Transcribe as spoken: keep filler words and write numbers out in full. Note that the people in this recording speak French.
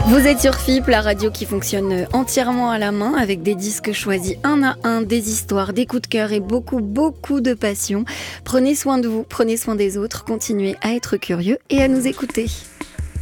Vous êtes sur F I P, la radio qui fonctionne entièrement à la main avec des disques choisis un à un, des histoires, des coups de cœur et beaucoup, beaucoup de passion. Prenez soin de vous, prenez soin des autres, continuez à être curieux et à nous écouter.